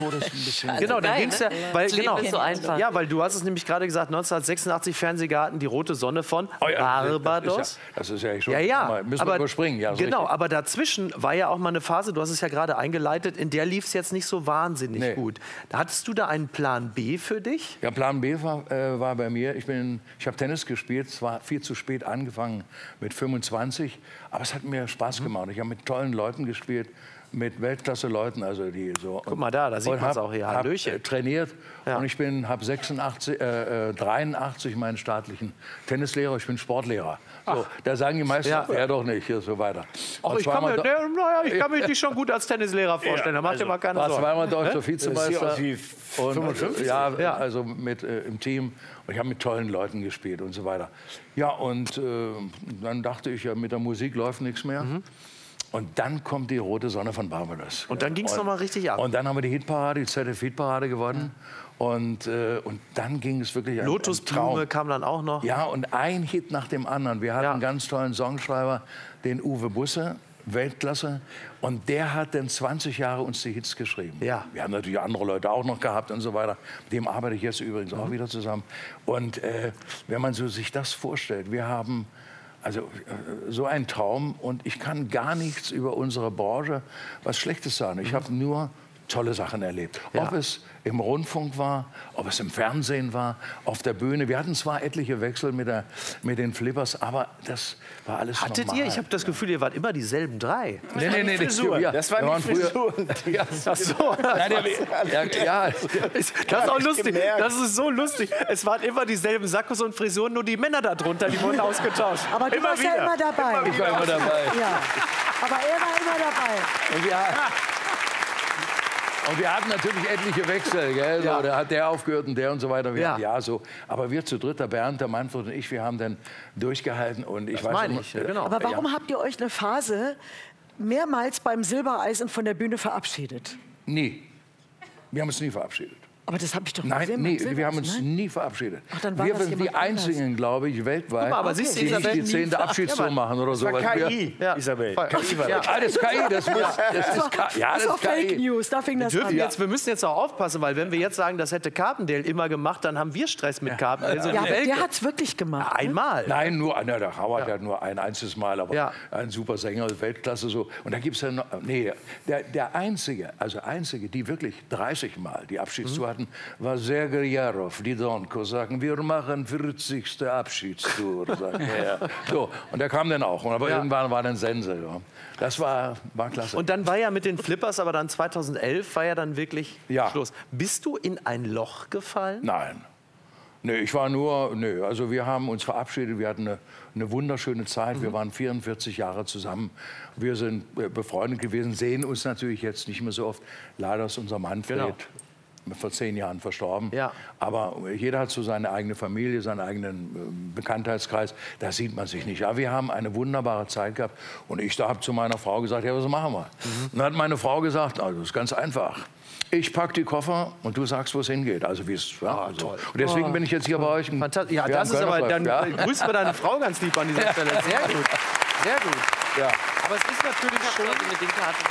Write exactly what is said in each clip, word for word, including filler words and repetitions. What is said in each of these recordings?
Wurde es ein bisschen Genau, dann ging es ja, weil, Das Leben genau, ist so einfach. ja, weil du hast es nämlich gerade gesagt, neunzehnhundertsechsundachtzig Fernsehgarten, die rote Sonne von Oh ja, Barbados. Das ist ja, das ist ja schon. Ja, ja, Mal, müssen aber wir überspringen. Ja, so genau, richtig. aber dazwischen war ja auch mal eine Phase, du hast es ja gerade eingeleitet, in der lief es jetzt nicht so wahnsinnig Nee. gut. Hattest du da einen Plan B für dich? Ja, Plan B war, äh, war bei mir, ich, bin- ich habe Tennis gespielt, es war viel zu spät angefangen mit fünfundzwanzig, aber es hat mir Spaß Mhm. gemacht. Ich habe mit tollen Leuten gespielt, mit Weltklasse-Leuten, also die so. Guck mal da, da sieht und man's hab- auch hier, hab, Hallöchen. äh, trainiert Ja. und ich bin, habe sechsundachtzig, äh, äh, dreiundachtzig meinen staatlichen Tennislehrer, ich bin Sportlehrer. So, da sagen die meisten, Ja. er doch nicht, hier so weiter. Ach, Und ich, kann zweimal mir, do- ne, naja, ich kann mich nicht schon gut als Tennislehrer vorstellen, da macht ihr mal keine war Sorgen. zweimal deutscher Das sieht Vizemeister. aus wie Und, fünfundfünfzig. ja, Ja. also mit äh, im Team. Und ich habe mit tollen Leuten gespielt und so weiter. Ja, und äh, dann dachte ich, ja, mit der Musik läuft nichts mehr. Und dann kommt die rote Sonne von Barbados. Und dann ging's noch mal richtig ab. Und dann haben wir die Hitparade, die Z D F-Hitparade gewonnen. Und, äh, und dann ging es wirklich ein, ein Traum. Lotusblume kam dann auch noch. Ja, und ein Hit nach dem anderen. Wir hatten Ja. einen ganz tollen Songschreiber, den Uwe Busse, Weltklasse. Und der hat dann zwanzig Jahre uns die Hits geschrieben. Ja. Wir haben natürlich andere Leute auch noch gehabt und so weiter. Mit dem arbeite ich jetzt übrigens Mhm. auch wieder zusammen. Und äh, wenn man so sich das vorstellt, wir haben also äh, so einen Traum und ich kann gar nichts über unsere Branche was Schlechtes sagen. Ich habe nur tolle Sachen erlebt. Mhm. Ja. Ob es im Rundfunk war, ob es im Fernsehen war, auf der Bühne. Wir hatten zwar etliche Wechsel mit, der, mit den Flippers, aber das war alles Hattet normal. ihr? Ich habe das Gefühl, ihr wart immer dieselben drei. Nee, nee, nee, Frisur. ja, Das wir waren die früher- Frisuren. Ja, Ach so, nein, der, ja, ja, das ist auch ich lustig. gemerkt. Das ist so lustig. Es waren immer dieselben Sackos und Frisuren, nur die Männer darunter, die wurden ausgetauscht. Aber du warst ja immer dabei. ich war immer dabei. Ja. Aber er war immer dabei. Und wir, und wir hatten natürlich etliche Wechsel. Gell? Ja. So, da hat der aufgehört und der und so weiter. Wir, Ja. ja. so. Aber wir zu dritt, der Bernd, der Manfred und ich, wir haben dann durchgehalten. Und ich weiß meine immer- ich, ja, genau. Aber warum Ja. habt ihr euch eine Phase mehrmals beim Silbereisen von der Bühne verabschiedet? Nie. Wir haben uns nie verabschiedet. Aber das habe ich doch Nein, gesehen. nee, beim wir haben uns Silbereisen, nie verabschiedet. Ach, dann war wir das sind die jemand anders. einzigen, glaube ich, weltweit, mal, aber siehst du, die nicht Isabel, die nie zehnte ver- Abschiedstour Ja, Mann. machen oder so. Das war weil wir- K I, Ja. Isabel. Voll. K I war Ja. das. Ah, das ist K I, das, muss, das ist K I. Ja, Das das war ist K Fake I. News, da fing Wir, das dürfen an. jetzt, wir müssen jetzt auch aufpassen, weil wenn wir jetzt sagen, das hätte Carpendale immer gemacht, dann haben wir Stress mit Carpendale. So Ja, die aber Welke. der hat es wirklich gemacht. Ne? Einmal. Nein, nur, na, der Howard hat nur ein einziges Mal, aber Ja. ein super Sänger, Weltklasse so. Und da gibt es ja noch, nee, der, der Einzige, also Einzige, die wirklich dreißig Mal die Abschiedstour hatten, war Sergej Jarov, die Donko, sagen, wir machen vierzigste Abschiedstour, sagt er. So, und der kam dann auch, aber Ja. irgendwann war dann Sense. Ja. Das war, war klasse. Und dann war ja mit den Flippers, aber dann zweitausendelf war ja dann wirklich Ja. Schluss. Bist du in ein Loch gefallen? Nein. Nee, ich war nur, nee, also wir haben uns verabschiedet, wir hatten eine, eine wunderschöne Zeit, Mhm. wir waren vierundvierzig Jahre zusammen, wir sind äh, befreundet gewesen, sehen uns natürlich jetzt nicht mehr so oft. Leider ist unser Manfred Genau. vor zehn Jahren verstorben, Ja. aber jeder hat so seine eigene Familie, seinen eigenen äh, Bekanntheitskreis, da sieht man sich nicht. Aber wir haben eine wunderbare Zeit gehabt und ich da habe zu meiner Frau gesagt, ja, was machen wir? Mhm. Und dann hat meine Frau gesagt, also das ist ganz einfach. Ich packe die Koffer und du sagst, wo es hingeht. Also wie es ja, also. Und deswegen bin ich jetzt hier bei euch. im- Fantastisch. Ja, wir das haben ist aber, dann Kölner äh, Treff, grüßen wir deine Frau ganz lieb an dieser Stelle. Sehr gut. Sehr gut. ja. Ja. Aber es ist natürlich schon... Leute mit den Karten.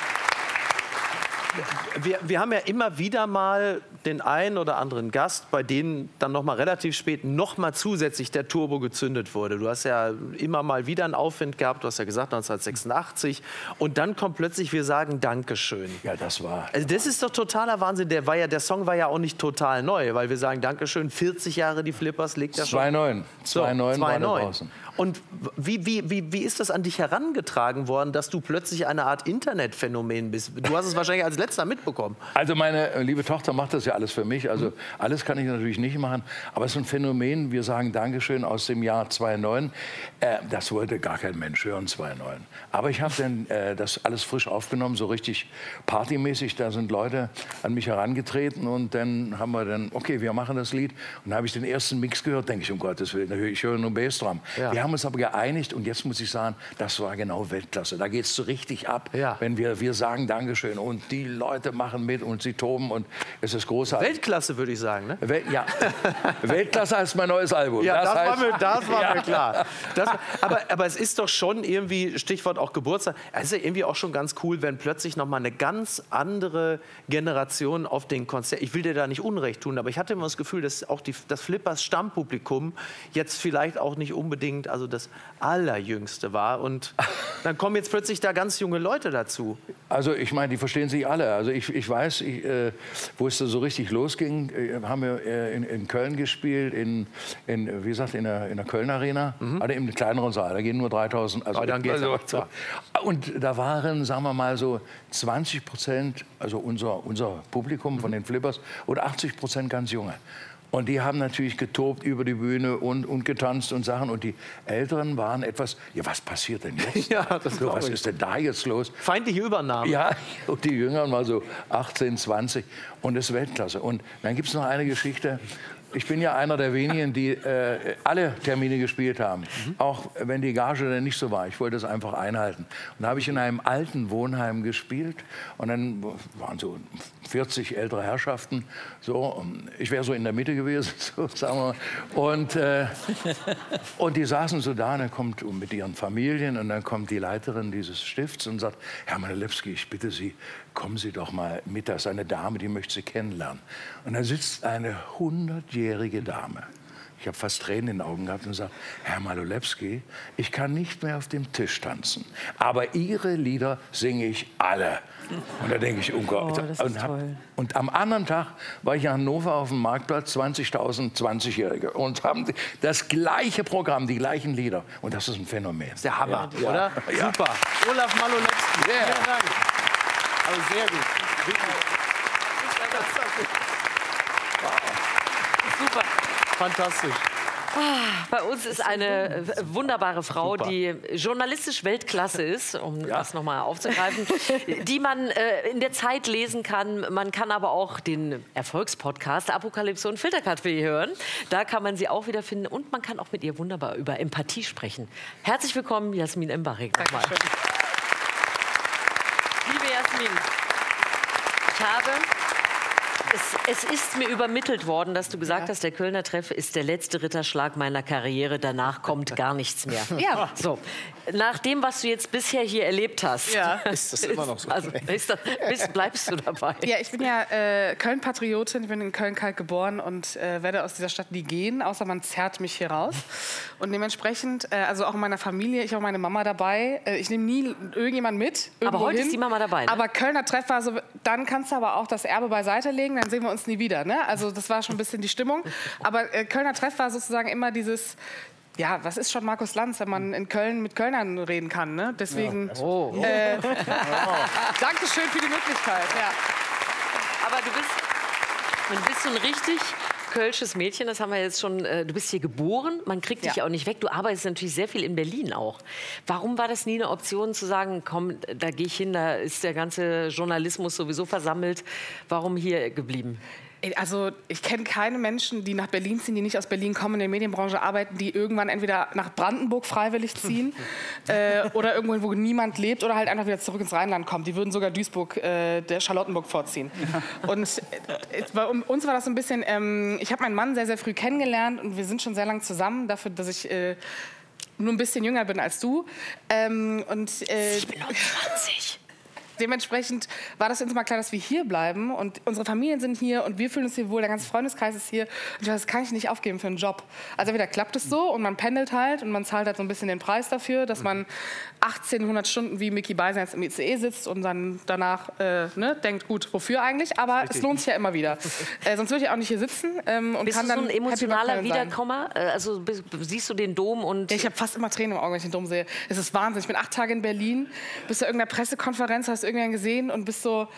Wir, wir haben ja immer wieder mal den einen oder anderen Gast, bei denen dann noch mal relativ spät noch mal zusätzlich der Turbo gezündet wurde. Du hast ja immer mal wieder einen Aufwind gehabt, du hast ja gesagt neunzehnhundertsechsundachtzig. Und dann kommt plötzlich, wir sagen Dankeschön. ja, das war. Also das ist doch totaler Wahnsinn. Der, war ja, der Song war ja auch nicht total neu, weil wir sagen Dankeschön, vierzig Jahre die Flippers, legt ja schon... zwei neun. So, zwei neun war zwei der neun. draußen. Und wie, wie, wie, wie ist das an dich herangetragen worden, dass du plötzlich eine Art Internetphänomen bist? Du hast es wahrscheinlich als letzter mitbekommen. Also meine äh, liebe Tochter macht das ja alles für mich. Also alles kann ich natürlich nicht machen. Aber es ist ein Phänomen, wir sagen Dankeschön aus dem Jahr zwei neun. Äh, das wollte gar kein Mensch hören, zwei neun. Aber ich habe dann äh, das alles frisch aufgenommen, so richtig partymäßig. Da sind Leute an mich herangetreten und dann haben wir dann, okay, wir machen das Lied. Und dann habe ich den ersten Mix gehört, denke ich, um Gottes Willen, ich höre nur Bassdrum. Ja. Wir wir haben uns aber geeinigt und jetzt muss ich sagen, das war genau Weltklasse. Da geht es so richtig ab, Ja. wenn wir, wir sagen Dankeschön und die Leute machen mit und sie toben und es ist großartig. Weltklasse, würde ich sagen, ne? Wel ja, Weltklasse als mein neues Album. Ja, das, das, heißt, war mir, das war ja. mir klar. Das, aber, aber es ist doch schon irgendwie, Stichwort auch Geburtstag, es ist ja irgendwie auch schon ganz cool, wenn plötzlich noch mal eine ganz andere Generation auf den Konzert, ich will dir da nicht Unrecht tun, aber ich hatte immer das Gefühl, dass auch die, das Flippers Stammpublikum jetzt vielleicht auch nicht unbedingt also das Allerjüngste war und dann kommen jetzt plötzlich da ganz junge Leute dazu. Also ich meine, die verstehen sich alle. Also ich, ich weiß, ich, äh, wo es so richtig losging, äh, haben wir äh, in, in Köln gespielt, in, in, wie gesagt, in der, in der Köln Arena, mhm. also im kleineren Saal, da gehen nur dreitausend. Also, oh, dann geht's also, so. Und da waren, sagen wir mal so, zwanzig Prozent, also unser, unser Publikum von den Flippers, oder achtzig Prozent ganz junge. Und die haben natürlich getobt über die Bühne und, und getanzt und Sachen. Und die Älteren waren etwas, ja, was passiert denn jetzt? Ja, das so, was ich. ist denn da jetzt los? Feindliche Übernahme. Ja, und die Jüngeren waren so achtzehn, zwanzig und das ist Weltklasse. Und dann gibt es noch eine Geschichte. Ich bin ja einer der wenigen, die äh, alle Termine gespielt haben. Mhm. Auch wenn die Gage dann nicht so war. Ich wollte es einfach einhalten. Und da habe ich in einem alten Wohnheim gespielt. Und dann waren so vierzig ältere Herrschaften. So, ich wäre so in der Mitte gewesen, so, sagen wir mal. Und, äh, und die saßen so da, und dann kommt mit ihren Familien. Und dann kommt die Leiterin dieses Stifts und sagt, Herr Malolewski, ich bitte Sie, kommen Sie doch mal mit, da ist eine Dame, die möchte Sie kennenlernen. Und da sitzt eine hundertjährige Dame. Ich habe fast Tränen in den Augen gehabt und gesagt, Herr Malolewski, ich kann nicht mehr auf dem Tisch tanzen, aber Ihre Lieder singe ich alle. Und da denke ich, oh Gott. Oh, das ist und, hab, toll. und am anderen Tag war ich in Hannover auf dem Marktplatz, zwanzigtausend zwanzigjährige und haben das gleiche Programm, die gleichen Lieder. Und das ist ein Phänomen. Das ist der Hammer, ja, oder? Ja. Super. Olaf Malolewski. Yeah. Vielen Dank. Also sehr gut. Super. Fantastisch. Bei uns ist eine wunderbare Frau, Super. die journalistisch Weltklasse ist, um ja. das nochmal aufzugreifen, die man äh, in der Zeit lesen kann. Man kann aber auch den Erfolgspodcast Apokalypse und Filterkaffee hören. Da kann man sie auch wieder finden und man kann auch mit ihr wunderbar über Empathie sprechen. Herzlich willkommen, Jasmin Embarek. Nochmal. Liebe Jasmin, ich habe... Es, es ist mir übermittelt worden, dass du gesagt ja. hast, der Kölner Treff ist der letzte Ritterschlag meiner Karriere. Danach kommt gar nichts mehr. Ja. So, nach dem, was du jetzt bisher hier erlebt hast, ja. Ist das immer noch so? Also, ist das, bist, bleibst du dabei? Ja, ich bin ja äh, Köln-Patriotin. Ich bin in Köln-Kalk geboren und äh, werde aus dieser Stadt nie gehen, außer man zerrt mich hier raus. Und dementsprechend, äh, also auch in meiner Familie, ich habe meine Mama dabei. Äh, ich nehme nie irgendjemanden mit. Aber heute hin. ist die Mama dabei, ne? Aber Kölner Treff war so, dann kannst du aber auch das Erbe beiseite legen, dann sehen wir uns nie wieder. Ne? Also das war schon ein bisschen die Stimmung. Aber äh, Kölner Treff war sozusagen immer dieses... Ja, was ist schon Markus Lanz, wenn man in Köln mit Kölnern reden kann? Ne? Deswegen, ja. oh. äh, Dankeschön für die Möglichkeit. Ja. Aber du bist, du bist so ein richtig kölsches Mädchen, das haben wir jetzt schon. Äh, du bist hier geboren, man kriegt dich ja auch nicht weg. Du arbeitest natürlich sehr viel in Berlin auch. Warum war das nie eine Option zu sagen, komm, da gehe ich hin, da ist der ganze Journalismus sowieso versammelt. Warum hier geblieben? Also ich kenne keine Menschen, die nach Berlin ziehen, die nicht aus Berlin kommen, in der Medienbranche arbeiten, die irgendwann entweder nach Brandenburg freiwillig ziehen äh, oder irgendwo, wo niemand lebt oder halt einfach wieder zurück ins Rheinland kommen. Die würden sogar Duisburg, äh, der Charlottenburg vorziehen. Und äh, bei uns war das so ein bisschen, ähm, ich habe meinen Mann sehr, sehr früh kennengelernt und wir sind schon sehr lange zusammen, dafür, dass ich äh, nur ein bisschen jünger bin als du. Ähm, und, äh, ich bin neunundzwanzig. Dementsprechend war das uns immer klar, dass wir hier bleiben und unsere Familien sind hier und wir fühlen uns hier wohl, der ganze Freundeskreis ist hier. Und ich dachte, das kann ich nicht aufgeben für einen Job. Also entweder klappt es so und man pendelt halt und man zahlt halt so ein bisschen den Preis dafür, dass man achtzehnhundert Stunden wie Micky Beisenherz jetzt im I C E sitzt und dann danach äh, ne, denkt, gut, wofür eigentlich? Aber Richtig. Es lohnt sich ja immer wieder. Äh, sonst würde ich auch nicht hier sitzen. Ähm, und Bist kann du so dann ein emotionaler Wiederkommer? Wiederkommer? Also bist, siehst du den Dom und... Ja, ich habe fast immer Tränen im Auge, wenn ich den Dom sehe. Es ist Wahnsinn. Ich bin acht Tage in Berlin, bist du irgendeiner Pressekonferenz, hast du irgendwen gesehen und bist so,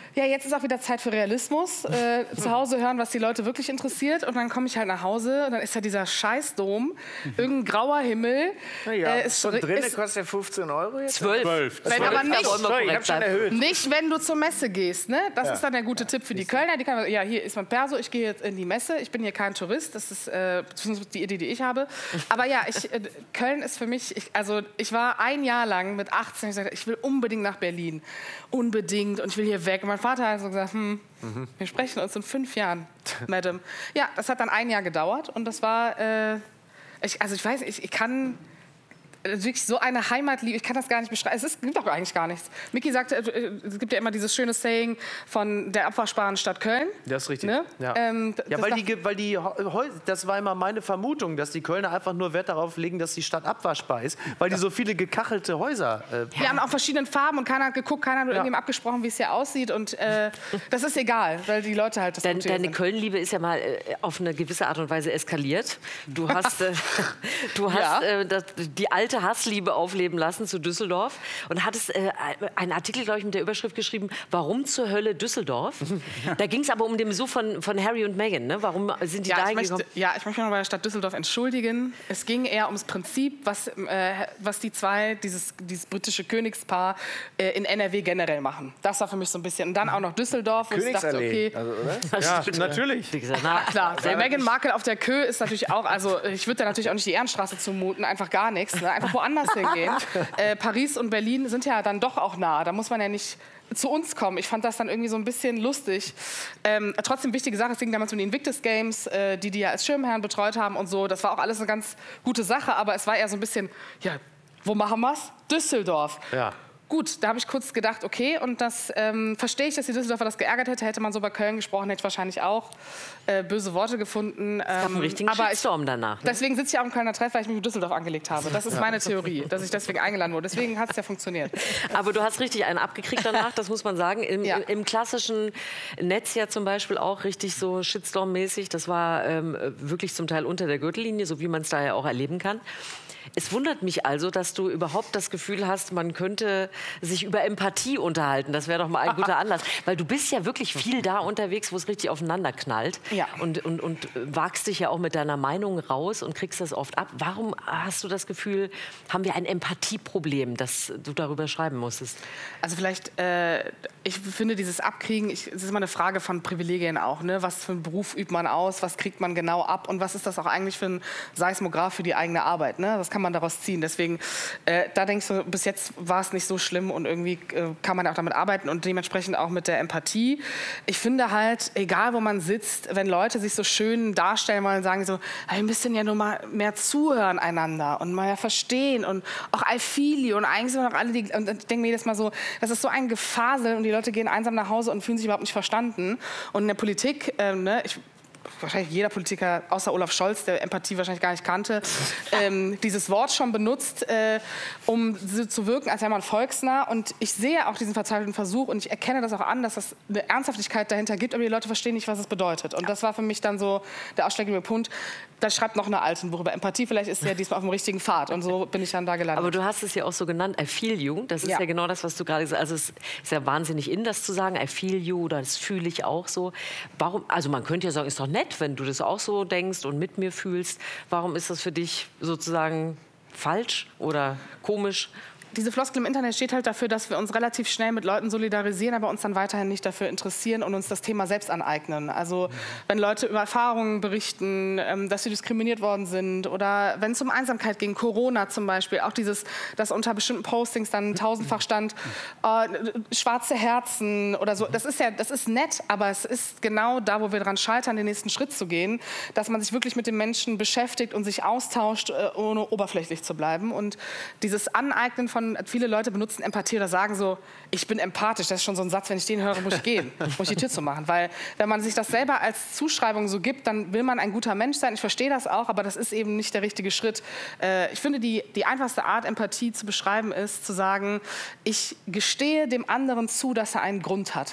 Ja, jetzt ist auch wieder Zeit für Realismus. Äh, zu Hause hören, was die Leute wirklich interessiert. Und dann komme ich halt nach Hause und dann ist da dieser Scheißdom, irgendein grauer Himmel. Na ja, äh, ist, so drinnen ist, kostet ja fünfzehn Euro jetzt. Zwölf. Wenn aber nicht, Sorry, ich habe schon erhöht. nicht, wenn du zur Messe gehst. Ne? Das ja. ist dann der gute Tipp für die Kölner. Die können, ja, hier ist mein Perso, ich gehe jetzt in die Messe. Ich bin hier kein Tourist. Das ist äh, die Idee, die ich habe. Aber ja, ich, äh, Köln ist für mich, ich, also ich war ein Jahr lang mit achtzehn, ich sagte, ich will unbedingt nach Berlin. Unbedingt. Und ich will hier weg. Und mein Vater hat so gesagt, hm, mhm. wir sprechen uns in fünf Jahren, Madam. Ja, das hat dann ein Jahr gedauert. Und das war, äh, ich, also ich weiß, ich, ich kann... wirklich so eine Heimatliebe, ich kann das gar nicht beschreiben. Es ist, gibt doch eigentlich gar nichts. Micky sagt, es gibt ja immer dieses schöne Saying von der abwaschbaren Stadt Köln. Das ist richtig. Ne? Ja, ähm, ja weil, die, weil die, das war immer meine Vermutung, dass die Kölner einfach nur Wert darauf legen, dass die Stadt abwaschbar ist, weil die so viele gekachelte Häuser äh, Wir haben auch verschiedene Farben und keiner hat geguckt, keiner hat mit Ja. irgendjemandem abgesprochen, wie es hier aussieht. Und äh, das ist egal, weil die Leute halt das Dein, Motiv Deine sind. Köln-Liebe ist ja mal äh, auf eine gewisse Art und Weise eskaliert. Du hast, äh, du hast Ja. äh, das, die alte Hassliebe aufleben lassen zu Düsseldorf und hattest äh, einen Artikel, glaube ich, mit der Überschrift geschrieben, warum zur Hölle Düsseldorf? Da ging es aber um den Besuch von, von Harry und Meghan. Ne? Warum sind die Ja da ich, möchte, hingekommen? ja, ich möchte mich noch bei der Stadt Düsseldorf entschuldigen. Es ging eher ums Prinzip, was, äh, was die zwei, dieses, dieses britische Königspaar, äh, in N R W generell machen. Das war für mich so ein bisschen. Und dann auch noch Düsseldorf, wo ich dachte, Königsallee, okay, also, oder? Ja, natürlich. Wie gesagt, na, klar, der Meghan Markle auf der Kö ist natürlich auch, also ich würde da natürlich auch nicht die Ehrenstraße zumuten, einfach gar nichts, ne? Einfach woanders hingehen. Äh, Paris und Berlin sind ja dann doch auch nah, da muss man ja nicht zu uns kommen. Ich fand das dann irgendwie so ein bisschen lustig. Ähm, trotzdem wichtige Sache, es ging damals um die Invictus Games, äh, die die ja als Schirmherren betreut haben und so. Das war auch alles eine ganz gute Sache, aber es war eher so ein bisschen, ja, wo machen wir's? Düsseldorf. Ja. Gut, da habe ich kurz gedacht, okay, und das ähm, verstehe ich, dass die Düsseldorfer das geärgert hätte. Hätte man so bei Köln gesprochen, hätte ich wahrscheinlich auch äh, böse Worte gefunden. es gab einen Ähm, richtigen aber ich, Shitstorm danach. Ne? deswegen sitze ich auch im Kölner Treff, weil ich mich mit Düsseldorf angelegt habe. Das ist meine Theorie, dass ich deswegen eingeladen wurde. Deswegen hat es ja funktioniert. Aber du hast richtig einen abgekriegt danach, das muss man sagen. Im, Ja. im, im klassischen Netz ja zum Beispiel auch richtig so Shitstorm-mäßig. Das war ähm, wirklich zum Teil unter der Gürtellinie, so wie man es da ja auch erleben kann. Es wundert mich also, dass du überhaupt das Gefühl hast, man könnte sich über Empathie unterhalten. Das wäre doch mal ein guter Anlass. Weil du bist ja wirklich viel da unterwegs, wo es richtig aufeinander knallt. Ja. Und, und, und wagst dich ja auch mit deiner Meinung raus und kriegst das oft ab. Warum hast du das Gefühl, haben wir ein Empathieproblem, das du darüber schreiben musstest? Also vielleicht, äh, ich finde dieses Abkriegen, es ist immer eine Frage von Privilegien auch. Ne? Was für einen Beruf übt man aus, was kriegt man genau ab und was ist das auch eigentlich für ein Seismograph für die eigene Arbeit? Ne? Das kann man daraus ziehen. Deswegen, äh, da denkst du, bis jetzt war es nicht so schlimm und irgendwie äh, kann man auch damit arbeiten und dementsprechend auch mit der Empathie. Ich finde halt, egal wo man sitzt, wenn Leute sich so schön darstellen wollen und sagen so, hey, wir müssen ja nur mal mehr zuhören einander und mal verstehen und auch I feel you und eigentlich sind wir doch alle die, und ich denke mir jedes Mal so, das ist so ein Gefasel und die Leute gehen einsam nach Hause und fühlen sich überhaupt nicht verstanden. Und in der Politik, äh, ne, ich wahrscheinlich jeder Politiker, außer Olaf Scholz, der Empathie wahrscheinlich gar nicht kannte, ähm, dieses Wort schon benutzt, äh, um so zu wirken, als wäre man volksnah. Und ich sehe auch diesen verzweifelten Versuch und ich erkenne das auch an, dass das eine Ernsthaftigkeit dahinter gibt, aber die Leute verstehen nicht, was es bedeutet. Und das war für mich dann so der ausschlaggebende Punkt. Da schreibt noch eine Altenbuch über Empathie, vielleicht ist sie ja diesmal auf dem richtigen Pfad. Und so bin ich dann da gelandet. Aber du hast es ja auch so genannt, I feel you. Das ist ja, Ja. ja genau das, was du gerade gesagt hast. Also es ist ja wahnsinnig in, das zu sagen, I feel you oder das fühle ich auch so. Warum, also man könnte ja sagen, ist doch nett, wenn du das auch so denkst und mit mir fühlst. Warum ist das für dich sozusagen falsch oder komisch? Diese Floskel im Internet steht halt dafür, dass wir uns relativ schnell mit Leuten solidarisieren, aber uns dann weiterhin nicht dafür interessieren und uns das Thema selbst aneignen. Also wenn Leute über Erfahrungen berichten, ähm, dass sie diskriminiert worden sind oder wenn es um Einsamkeit ging, Corona zum Beispiel, auch dieses, dass unter bestimmten Postings dann tausendfach stand, äh, schwarze Herzen oder so. Das ist ja, das ist nett, aber es ist genau da, wo wir dran scheitern, den nächsten Schritt zu gehen, dass man sich wirklich mit den Menschen beschäftigt und sich austauscht, äh, ohne oberflächlich zu bleiben. Und dieses Aneignen von viele Leute benutzen Empathie oder sagen so, ich bin empathisch. Das ist schon so ein Satz, wenn ich den höre, muss ich gehen, muss ich die Tür zumachen. Weil wenn man sich das selber als Zuschreibung so gibt, dann will man ein guter Mensch sein. Ich verstehe das auch, aber das ist eben nicht der richtige Schritt. Äh, ich finde, die, die einfachste Art, Empathie zu beschreiben, ist zu sagen, ich gestehe dem anderen zu, dass er einen Grund hat.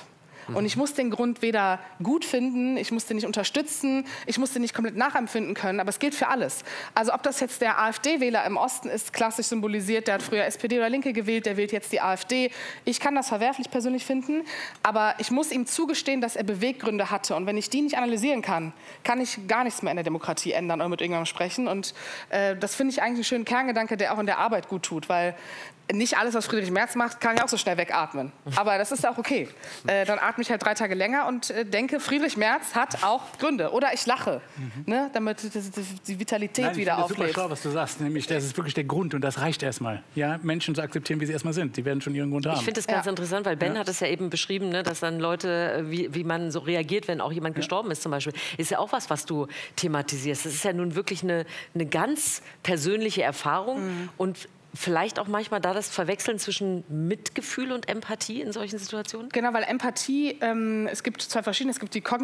Und ich muss den Grund weder gut finden, ich muss den nicht unterstützen, ich muss den nicht komplett nachempfinden können, aber es gilt für alles. Also ob das jetzt der AfD-Wähler im Osten ist, klassisch symbolisiert, der hat früher S P D oder Linke gewählt, der wählt jetzt die AfD. Ich kann das verwerflich persönlich finden, aber ich muss ihm zugestehen, dass er Beweggründe hatte. Und wenn ich die nicht analysieren kann, kann ich gar nichts mehr in der Demokratie ändern oder mit irgendjemandem sprechen. Und äh, das finde ich eigentlich einen schönen Kerngedanke, der auch in der Arbeit gut tut, weil nicht alles, was Friedrich Merz macht, kann ich auch so schnell wegatmen. Aber das ist auch okay. Äh, dann atme ich halt drei Tage länger und äh, denke, Friedrich Merz hat auch Gründe. Oder ich lache, mhm. ne, damit die, die, die Vitalität Nein, wieder auflebt. Das ist super schlau, was du sagst. Nämlich, das ist wirklich der Grund und das reicht erstmal. Ja, Menschen zu akzeptieren, wie sie erstmal sind. Die werden schon ihren Grund haben. Ich finde das ganz ja. interessant, weil Ben ja. hat es ja eben beschrieben, ne, dass dann Leute, wie, wie man so reagiert, wenn auch jemand ja. gestorben ist zum Beispiel. Ist ja auch was, was du thematisierst. Das ist ja nun wirklich eine, eine ganz persönliche Erfahrung mhm. und vielleicht auch manchmal da das Verwechseln zwischen Mitgefühl und Empathie in solchen Situationen? Genau, weil Empathie, ähm, es gibt zwei verschiedene, es gibt die kognitive